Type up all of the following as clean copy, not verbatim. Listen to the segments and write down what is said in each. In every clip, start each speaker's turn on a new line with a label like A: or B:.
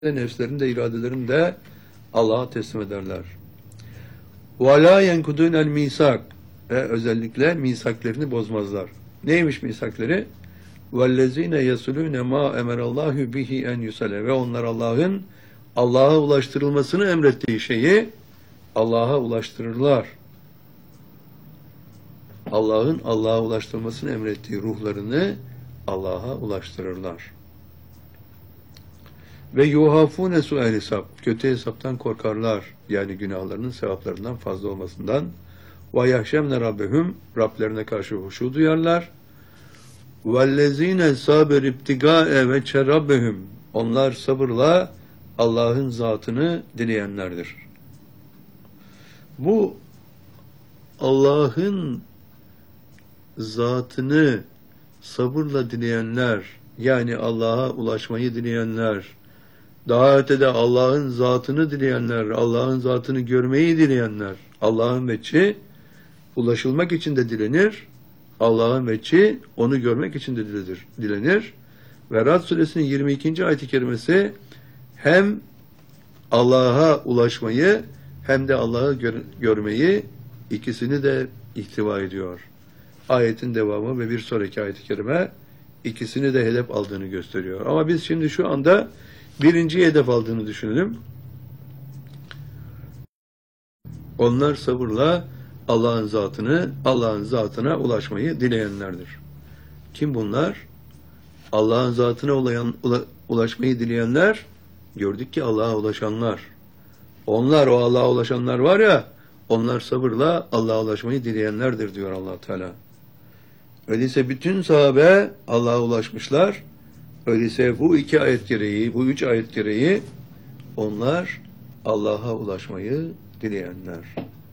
A: nefslerini de iradelerini de Allah'a teslim ederler. وَلَا يَنْكُدُونَ الْمِيسَاقِ ve özellikle misaklerini bozmazlar. Neymiş misakleri? وَالَّذ۪ينَ يَسُلُونَ مَا اَمَرَ اللّٰهُ بِهِ اَنْ يُسَلَ ve onlar Allah'a ulaştırılmasını emrettiği şeyi Allah'a ulaştırırlar. Allah'ın Allah'a ulaştırılmasını emrettiği ruhlarını Allah'a ulaştırırlar. Ve yuhafune su'el hesap, kötü hesaptan korkarlar. Yani günahlarının sevaplarından fazla olmasından. Ve yahşemne rabbehum, Rablerine karşı huşu duyarlar. Vellezine saber ibtigae ve çerabbehum, onlar sabırla Allah'ın zatını dileyenlerdir. Bu Allah'ın zatını sabırla dileyenler, yani Allah'a ulaşmayı dileyenler, daha ötede Allah'ın zatını dileyenler, Allah'ın zatını görmeyi dileyenler, Allah'ın veçhi ulaşılmak için de dilenir, Allah'ın veçhi onu görmek için de dilenir. Ve Ra'd suresinin 22. ayet-i kerimesi hem Allah'a ulaşmayı hem de Allah'ı görmeyi ikisini de ihtiva ediyor. Ayetin devamı ve bir sonraki ayet-i kerime ikisini de hedef aldığını gösteriyor. Ama biz şimdi şu anda birinciyi hedef aldığını düşünelim. Onlar sabırla Allah'ın zatına ulaşmayı dileyenlerdir. Kim bunlar? Allah'ın zatına ulaşmayı dileyenler, gördük ki Allah'a ulaşanlar. Onlar, o Allah'a ulaşanlar var ya, onlar sabırla Allah'a ulaşmayı dileyenlerdir diyor Allah Teala. Öyleyse bütün sahabe Allah'a ulaşmışlar. Öyleyse bu iki ayet gereği, bu üç ayet gereği onlar Allah'a ulaşmayı dileyenler.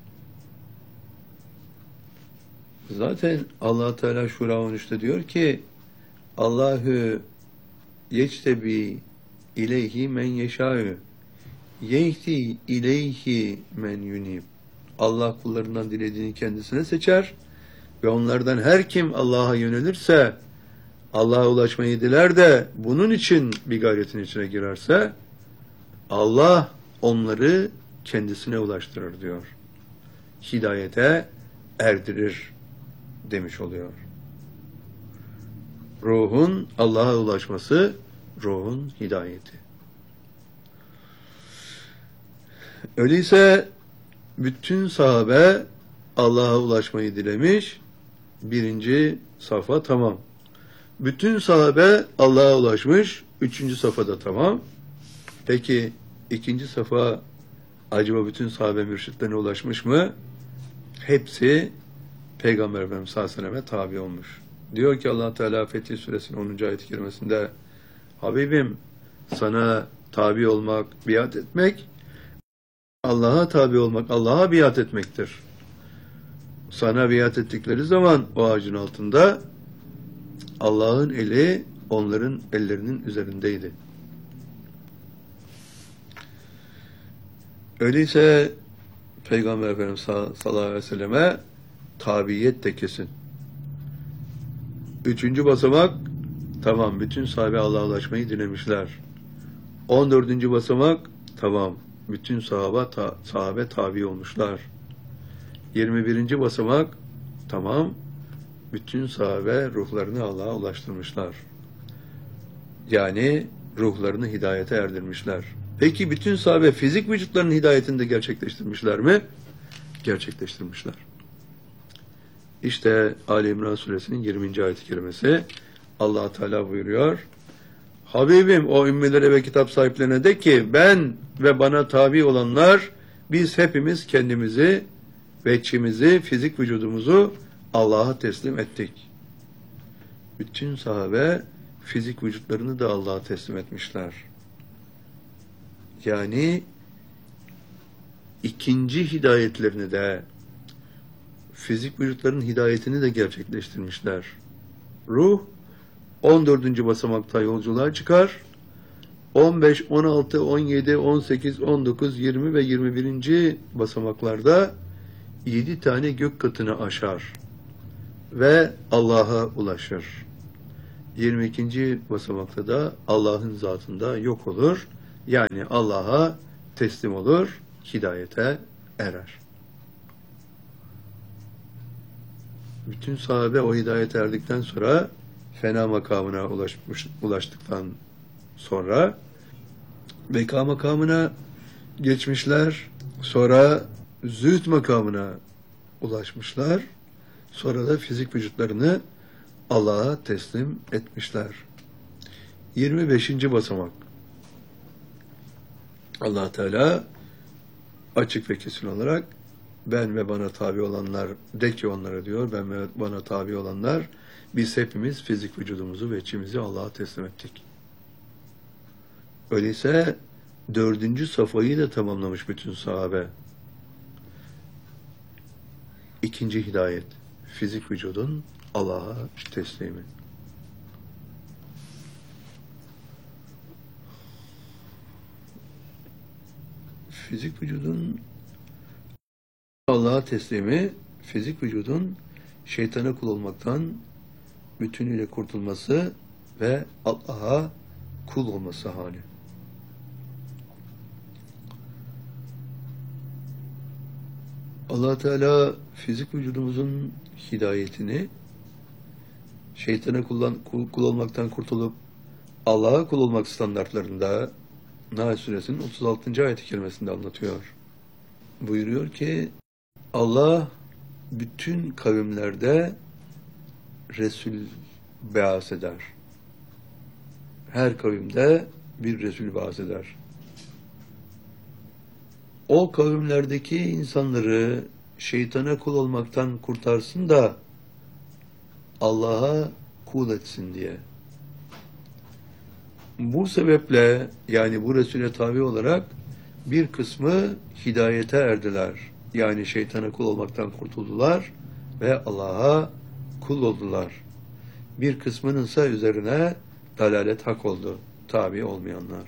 A: Zaten Allah Teala Şura 13'te diyor ki Allahu yectebi ileyhi men yeşâ'ü yehdi ileyhi men yunib. Allah kullarından dilediğini kendisine seçer ve onlardan her kim Allah'a yönelirse, Allah'a ulaşmayı diler de bunun için bir gayretin içine girerse Allah onları kendisine ulaştırır diyor. Hidayete erdirir demiş oluyor. Ruhun Allah'a ulaşması, ruhun hidayeti. Öyleyse bütün sahabe Allah'a ulaşmayı dilemiş. Birinci safa tamam. Bütün sahabe Allah'a ulaşmış. Üçüncü safhada tamam. Peki ikinci safa acaba bütün sahabe mürşitlerine ulaşmış mı? Hepsi Peygamber Efendimiz sallallahu aleyhi ve selleme tabi olmuş. Diyor ki Allah Teala Fetih Suresinin 10. ayet-i kerimesinde Habibim sana tabi olmak, biat etmek, Allah'a tabi olmak, Allah'a biat etmektir. Sana biat ettikleri zaman o ağacın altında Allah'ın eli onların ellerinin üzerindeydi. Öyleyse Peygamber Efendimiz sallallahu aleyhi ve selleme tabiyet de kesin. Üçüncü basamak tamam, bütün sahabe Allah'a ulaşmayı dilemişler. 14. basamak tamam, bütün sahabe tabi olmuşlar. 21. basamak tamam, bütün sahabe ruhlarını Allah'a ulaştırmışlar. Yani ruhlarını hidayete erdirmişler. Peki bütün sahabe fizik vücutlarının hidayetini de gerçekleştirmişler mi? Gerçekleştirmişler. İşte Ali İmran Suresinin 20. ayet-i kerimesi Allah Teala buyuruyor. Habibim o ümmilere ve kitap sahiplerine de ki ben ve bana tabi olanlar biz hepimiz kendimizi ve içimizi, fizik vücudumuzu Allah'a teslim ettik. Bütün sahabe fizik vücutlarını da Allah'a teslim etmişler. Yani ikinci hidayetlerini de, fizik vücutların hidayetini de gerçekleştirmişler. Ruh 14. basamakta yolculuğa çıkar. 15, 16, 17, 18, 19, 20 ve 21. basamaklarda 7 tane gök katını aşar ve Allah'a ulaşır. 22. basamakta da Allah'ın zatında yok olur. Yani Allah'a teslim olur, hidayete erer. Bütün sahabe o hidayete erdikten sonra fena makamına ulaştıktan sonra beka makamına geçmişler, sonra zühd makamına ulaşmışlar, sonra da fizik vücutlarını Allah'a teslim etmişler. 25. basamak. Allah Teala açık ve kesin olarak ben ve bana tabi olanlar, de ki onlara diyor, ben ve bana tabi olanlar, biz hepimiz fizik vücudumuzu ve içimizi Allah'a teslim ettik. Öyleyse 4. safhayı da tamamlamış bütün sahabe. 2. hidayet, fizik vücudun Allah'a teslimi. Fizik vücudun Allah'a teslimi, fizik vücudun şeytana kul olmaktan bütünüyle kurtulması ve Allah'a kul olması hali. Allah Teala fizik vücudumuzun hidayetini şeytana kul olmaktan kurtulup Allah'a kul olmak standartlarında Nahl Suresinin 36. ayet-i kerimesinde anlatıyor. Buyuruyor ki Allah bütün kavimlerde Resul beas eder. Her kavimde bir Resul beas eder. O kavimlerdeki insanları şeytana kul olmaktan kurtarsın da Allah'a kul etsin diye. Bu sebeple yani bu Resul'e tabi olarak bir kısmı hidayete erdiler. Yani şeytana kul olmaktan kurtuldular ve Allah'a kul oldular. Bir kısmının ise üzerine dalalet hak oldu. Tabi olmayanlar.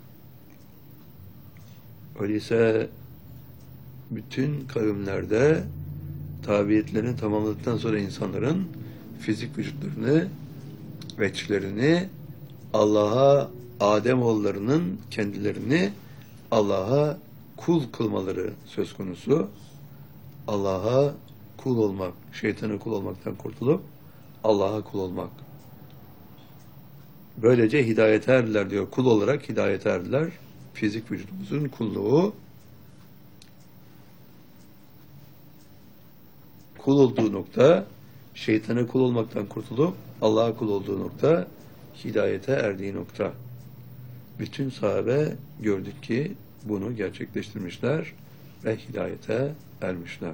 A: Öyleyse bütün kavimlerde tabiyetlerini tamamladıktan sonra insanların fizik vücutlarını, veçlerini Allah'a, Ademoğullarının kendilerini Allah'a kul kılmaları söz konusu. Allah'a kul olmak, şeytana kul olmaktan kurtulup Allah'a kul olmak. Böylece hidayete erdiler diyor. Kul olarak hidayete erdiler. Fizik vücudumuzun kulluğu, kul olduğu nokta, şeytana kul olmaktan kurtulup Allah'a kul olduğu nokta, hidayete erdiği nokta. Bütün sahabe gördük ki bunu gerçekleştirmişler ve hidayete ermişler.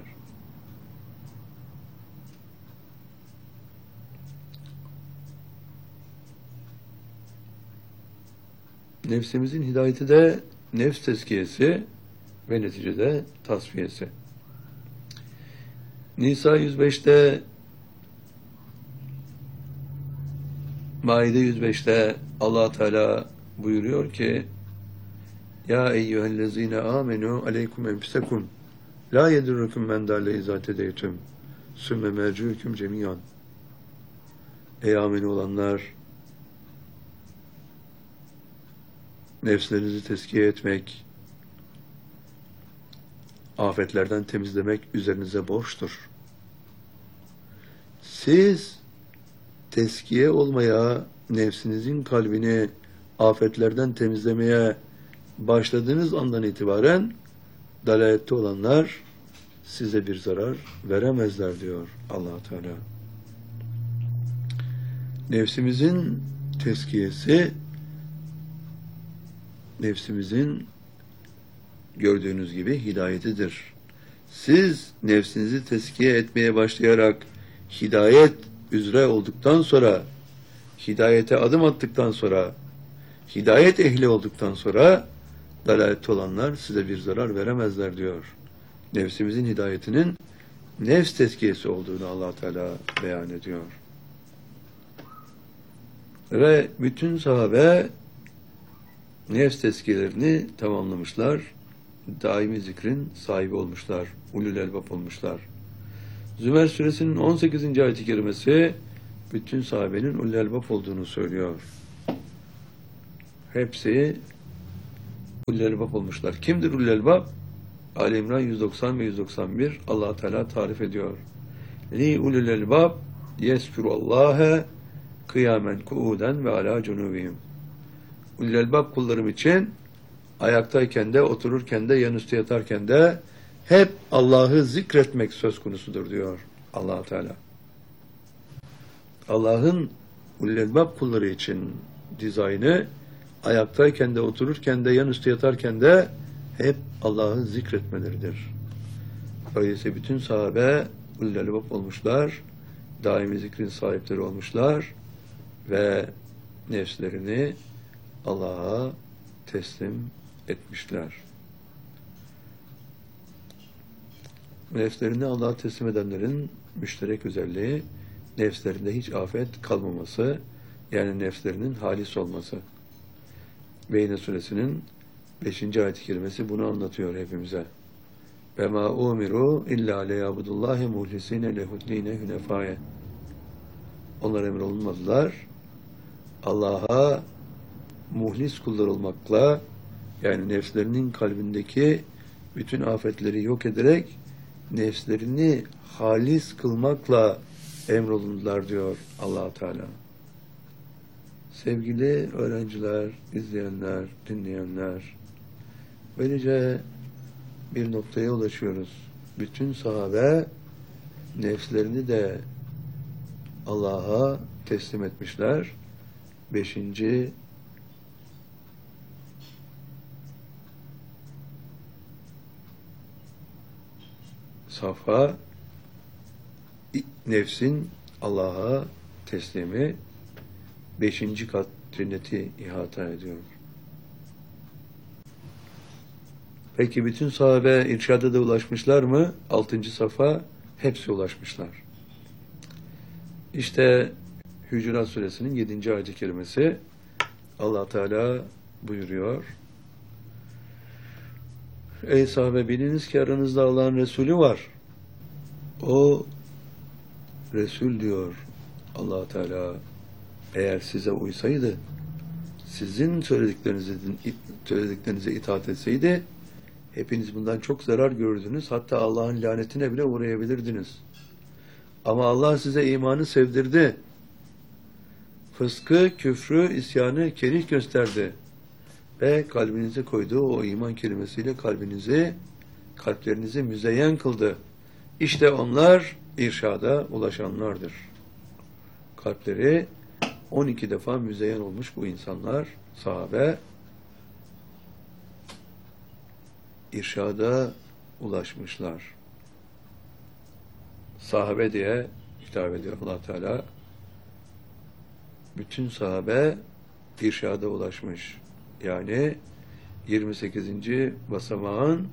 A: Nefsimizin hidayeti de nefs tezkiyesi ve neticede tasfiyesi. Nisa 105'te, Maide 105'te Allah Teala buyuruyor ki Ya eyyühellezine amenu aleykum enfisekum la yedurrukum men dalle izâ tedeytüm sümme mercûküm cemiyan. Ey ameni olanlar, nefslerinizi tezkiye etmek, afetlerden temizlemek üzerinize borçtur. Siz tezkiye olmaya, nefsinizin kalbini afetlerden temizlemeye başladığınız andan itibaren dalalette olanlar size bir zarar veremezler diyor Allah Teala. Nefsimizin tezkiyesi, nefsimizin gördüğünüz gibi hidayetidir. Siz nefsinizi tezkiye etmeye başlayarak hidayet üzere olduktan sonra, hidayete adım attıktan sonra, hidayet ehli olduktan sonra dalalette olanlar size bir zarar veremezler diyor. Nefsimizin hidayetinin nefs tezkiyesi olduğunu Allah Teala beyan ediyor. Ve bütün sahabe nefs tezkiyelerini tamamlamışlar. Daimi zikrin sahibi olmuşlar. Ulul elbab olmuşlar. Zümer suresinin 18. ayet-i kerimesi bütün sahabenin ulul elbab olduğunu söylüyor. Hepsi Ulul elbab olmuşlar. Kimdir ulul elbab? Ali İmran 190 ve 191 Allah Teala tarif ediyor. Li ulul elbab yezkurullâhe kıyamen kuuden ve ala cunubihim. Ulul elbab kullarım için ayaktayken de, otururken de, yanüstü yatarken de hep Allah'ı zikretmek söz konusudur diyor Allah Teala. Allah'ın ulul elbab kulları için dizaynı ayaktayken de, otururken de, yanüstü yatarken de hep Allah'ı zikretmeleridir. Öyleyse bütün sahabe ulul elbab olmuşlar, daimi zikrin sahipleri olmuşlar ve nefslerini Allah'a teslim etmişler. Nefslerini Allah'a teslim edenlerin müşterek özelliği, nefslerinde hiç afet kalmaması, yani nefslerinin halis olması. Beyne suresinin 5. ayet-i kerimesi bunu anlatıyor hepimize. Ve ma umiru illa liyabudullahi muhlisine lehuddine hunefaye. Onlar emrolunmadılar. Allah'a muhlis kullar olmakla, yani nefslerinin kalbindeki bütün afetleri yok ederek nefslerini halis kılmakla emrolundular diyor Allah Teala. Sevgili öğrenciler, izleyenler, dinleyenler, böylece bir noktaya ulaşıyoruz. Bütün sahabe nefslerini de Allah'a teslim etmişler. 5. safha nefsin Allah'a teslimi 5. kat cenneti ihata ediyor. Peki bütün sahabe irşada da ulaşmışlar mı? 6. safha hepsi ulaşmışlar. İşte Hücurat suresinin 7. ayet-i kerimesi Allah Teala buyuruyor. Ey sahabe, biliniz ki aranızda Allah'ın Resulü var. O Resul diyor Allah Teala, eğer size uysaydı, sizin söylediklerinize itaat etseydi, hepiniz bundan çok zarar görürdünüz. Hatta Allah'ın lanetine bile uğrayabilirdiniz. Ama Allah size imanı sevdirdi. Fıskı, küfrü, isyanı kerih gösterdi. Ve kalbinize koyduğu o iman kelimesiyle kalplerinizi müzeyyen kıldı. İşte onlar irşada ulaşanlardır. Kalpleri 12 defa müzeyyen olmuş bu insanlar, sahabe, irşada ulaşmışlar. Sahabe diye hitap ediyor Allah Teala. Bütün sahabe irşada ulaşmış. Yani 28. basamağın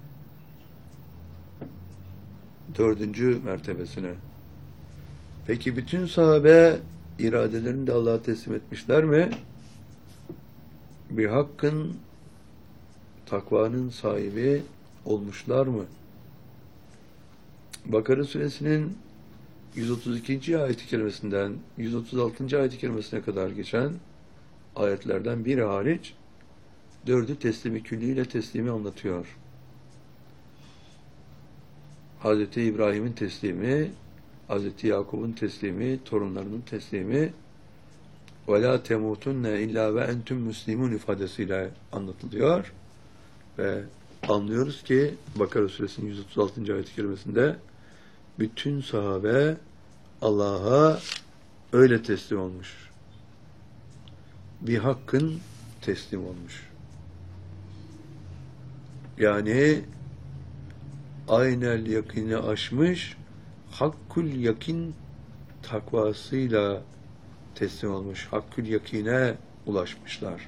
A: 4. mertebesine. Peki bütün sahabe iradelerini de Allah'a teslim etmişler mi? Bir hakkın, takvanın sahibi olmuşlar mı? Bakara suresinin 132. ayet-i kerimesinden 136. ayet-i kerimesine kadar geçen ayetlerden biri hariç 4'ü teslimi külliyle teslimi anlatıyor. Hazreti İbrahim'in teslimi, Hazreti Yakub'un teslimi, torunlarının teslimi وَلَا تَمُوتُنَّ اِلَّا وَاَنْتُمْ مُسْلِمُونَ ifadesiyle anlatılıyor. Ve anlıyoruz ki Bakara suresinin 136. ayet-i kerimesinde bütün sahabe Allah'a öyle teslim olmuş. Bir hakkın teslim olmuş. Yani aynel yakini aşmış, hakkul yakin takvasıyla teslim olmuş. Hakkul yakine ulaşmışlar.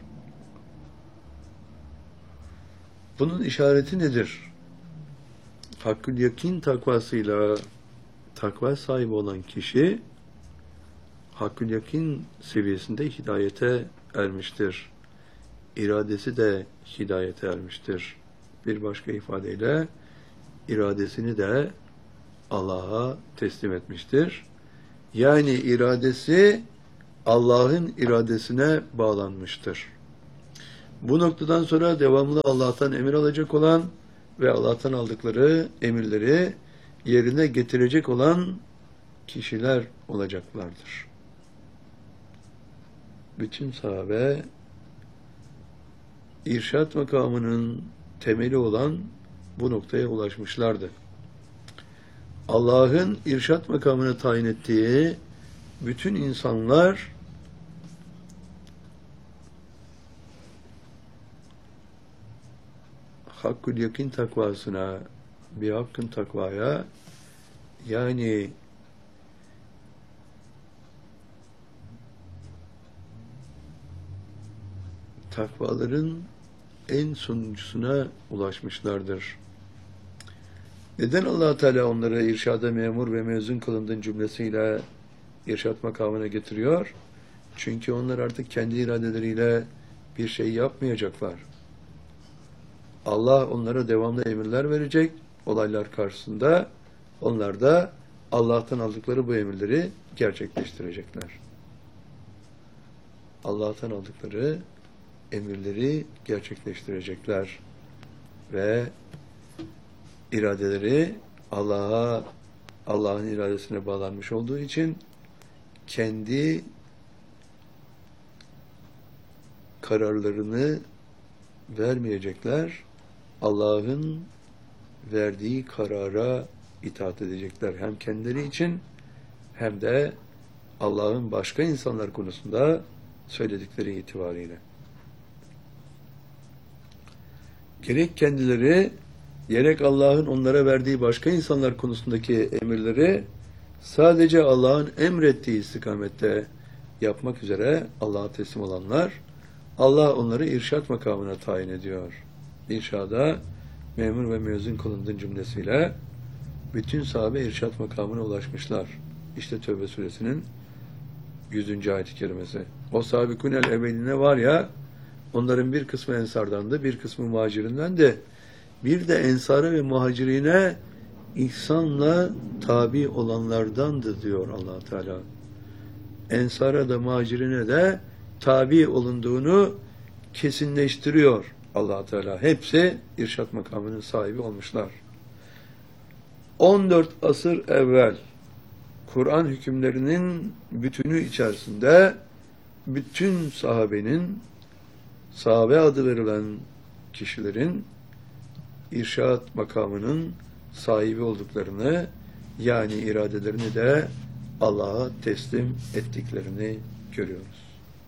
A: Bunun işareti nedir? Hakkul yakin takvasıyla takva sahibi olan kişi hakkul yakin seviyesinde hidayete ermiştir. İradesi de hidayete ermiştir. Bir başka ifadeyle iradesini de Allah'a teslim etmiştir. Yani iradesi Allah'ın iradesine bağlanmıştır. Bu noktadan sonra devamlı Allah'tan emir alacak olan ve Allah'tan aldıkları emirleri yerine getirecek olan kişiler olacaklardır. Bütün sahabe irşat makamının temeli olan bu noktaya ulaşmışlardı. Allah'ın irşat makamını tayin ettiği bütün insanlar hakkül yakin takvasına, bir hakkın takvaya, yani takvaların en sonuncusuna ulaşmışlardır. Neden Allah Teala onları irşada memur ve mezun kılındığın cümlesiyle irşat makamına getiriyor? Çünkü onlar artık kendi iradeleriyle bir şey yapmayacaklar. Allah onlara devamlı emirler verecek olaylar karşısında. Onlar da Allah'tan aldıkları bu emirleri gerçekleştirecekler. Allah'tan aldıkları emirleri gerçekleştirecekler ve iradeleri Allah'ın iradesine bağlanmış olduğu için kendi kararlarını vermeyecekler. Allah'ın verdiği karara itaat edecekler. Hem kendileri için hem de Allah'ın başka insanlar konusunda söyledikleri itibariyle. Gerek kendileri, gerek Allah'ın onlara verdiği başka insanlar konusundaki emirleri sadece Allah'ın emrettiği istikamette yapmak üzere Allah'a teslim olanlar, Allah onları irşat makamına tayin ediyor. İrşada memur ve mezun kılındığın cümlesiyle bütün sahabe irşat makamına ulaşmışlar. İşte Tevbe suresinin 100. ayet-i kerimesi. O sabikûnel evveline var ya, onların bir kısmı ensardandı, bir kısmı muhacirinden de, bir de ensara ve muhacirine ihsanla tabi olanlardandı diyor Allah Teala. Ensara da muhacirine de tabi olunduğunu kesinleştiriyor Allah Teala. Hepsi irşat makamının sahibi olmuşlar. 14 asır evvel Kur'an hükümlerinin bütünü içerisinde bütün sahabe adı verilen kişilerin irşat makamının sahibi olduklarını, yani iradelerini de Allah'a teslim ettiklerini görüyoruz.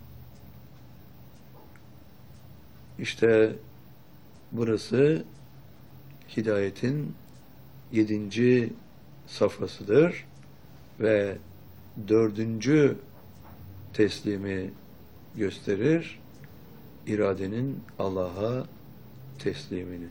A: İşte burası hidayetin 7. safhasıdır ve 4. teslimi gösterir, iradenin Allah'a teslimini.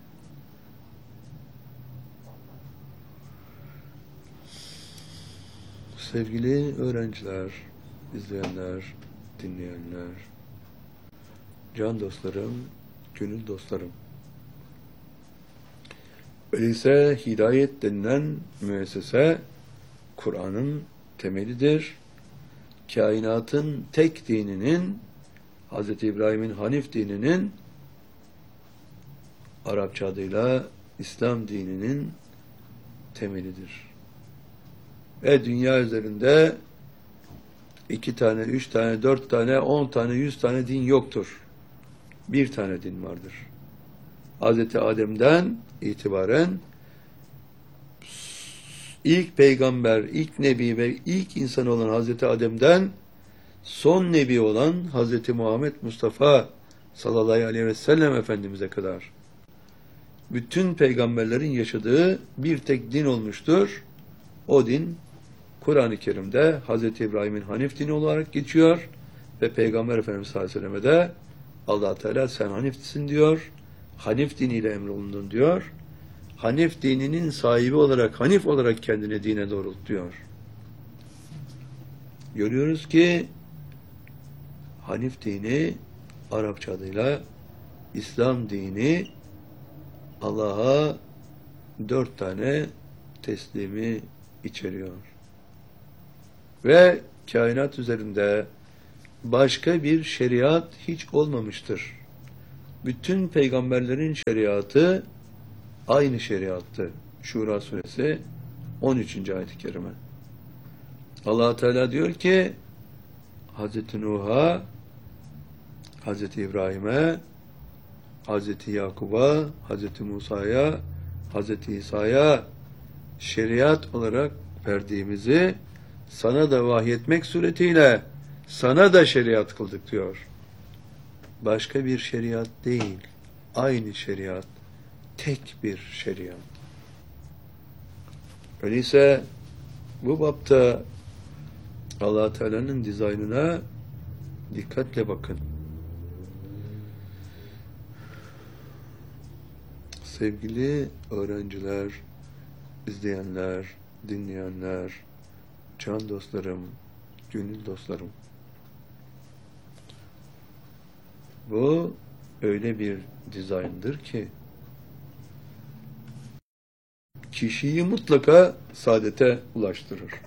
A: Sevgili öğrenciler, izleyenler, dinleyenler, can dostlarım, gönül dostlarım. Öyleyse hidayet denilen müessese Kur'an'ın temelidir. Kainatın tek dininin, Hz. İbrahim'in Hanif dininin, Arapça adıyla İslam dininin temelidir. Ve dünya üzerinde 2 tane, 3 tane, 4 tane, 10 tane, 100 tane din yoktur. Bir tane din vardır. Hz. Adem'den itibaren ilk peygamber, ilk nebi ve ilk insan olan Hz. Adem'den son nebi olan Hz. Muhammed Mustafa sallallahu aleyhi ve sellem Efendimiz'e kadar bütün peygamberlerin yaşadığı bir tek din olmuştur. O din Kur'an-ı Kerim'de Hz. İbrahim'in Hanif dini olarak geçiyor ve Peygamber Efendimiz sallallahu aleyhi ve sellem'e de Allah Teala sen Hanif'sin diyor. Hanif diniyle emrolundun diyor. Hanif dininin sahibi olarak, Hanif olarak kendine dine doğrult diyor. Görüyoruz ki Hanif dini Arapça adıyla İslam dini Allah'a 4 tane teslimi içeriyor. Ve kainat üzerinde başka bir şeriat hiç olmamıştır. Bütün peygamberlerin şeriatı aynı şeriattı. Şura suresi 13. ayet-i kerime. Allah Teala diyor ki Hazreti Nuh'a, Hazreti İbrahim'e, Hazreti Yakub'a, Hazreti Musa'ya, Hazreti İsa'ya şeriat olarak verdiğimizi sana da vahyetmek suretiyle sana da şeriat kıldık diyor. Başka bir şeriat değil, aynı şeriat, tek bir şeriat. Öyleyse bu bapta Allah Teala'nın dizaynına dikkatle bakın. Sevgili öğrenciler, izleyenler, dinleyenler, can dostlarım, gönül dostlarım. Bu öyle bir dizayndır ki kişiyi mutlaka saadete ulaştırır.